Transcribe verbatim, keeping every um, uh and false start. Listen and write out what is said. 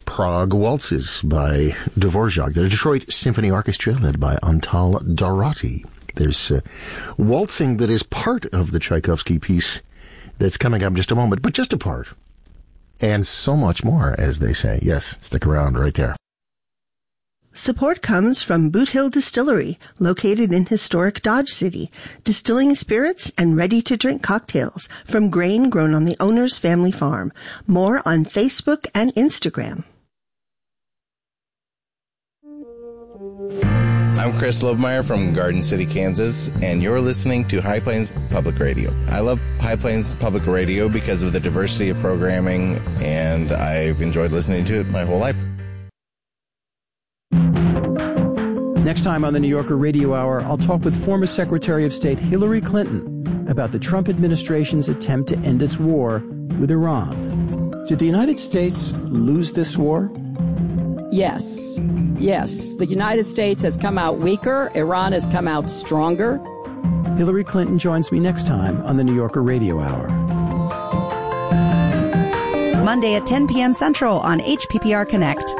Prague Waltzes by Dvorak, the Detroit Symphony Orchestra led by Antal Dorati. There's uh, waltzing that is part of the Tchaikovsky piece that's coming up in just a moment, but just a part. And so much more, as they say. Yes, stick around right there. Support comes from Boot Hill Distillery, located in historic Dodge City, distilling spirits and ready-to-drink cocktails from grain grown on the owner's family farm. More on Facebook and Instagram. I'm Chris Lovemeyer from Garden City, Kansas, and you're listening to High Plains Public Radio. I love High Plains Public Radio because of the diversity of programming, and I've enjoyed listening to it my whole life. Next time on the New Yorker Radio Hour, I'll talk with former Secretary of State Hillary Clinton about the Trump administration's attempt to end its war with Iran. Did the United States lose this war? Yes. Yes. The United States has come out weaker. Iran has come out stronger. Hillary Clinton joins me next time on the New Yorker Radio Hour. Monday at ten p.m. Central on H P P R Connect.